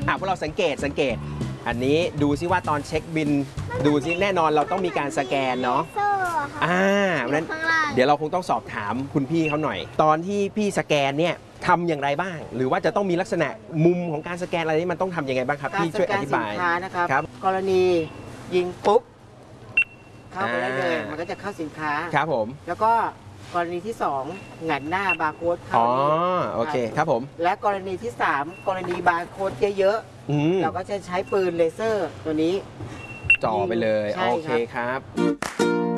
พวกเราสังเกตอันนี้ดูซิว่าตอนเช็คบินดูซิแน่นอนเราต้องมีการสแกนเนาะเพราะนั้นเดี๋ยวเราคงต้องสอบถามคุณพี่เขาหน่อยตอนที่พี่สแกนเนี่ยทำอย่างไรบ้างหรือว่าจะต้องมีลักษณะมุมของการสแกนอะไรนี้มันต้องทำยังไงบ้างครับพี่ช่วยอธิบายการสแกนสินค้านะครับ กรณียิงปุ๊บเข้าไปได้เลยมันก็จะเข้าสินค้าครับผมแล้วก็กรณีที่2หงันหน้าบาร์โค้ดเข้าโอเคครับผมและกรณีที่3กรณีบาร์โค้ดเยอะๆเราก็จะใช้ปืนเลเซอร์ตัวนี้จ่อไปเลยโอเคครับ